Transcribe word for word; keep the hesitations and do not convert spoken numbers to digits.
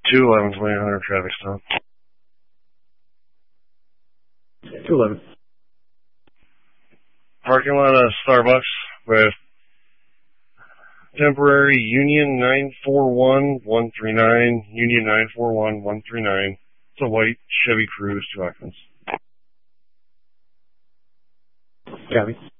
two eleven twenty hundred traffic stop. two eleven. Parking lot of Starbucks with temporary Union nine four one one three nine, Union nine four one one three nine. It's a white Chevy Cruze, two occupants. Copy.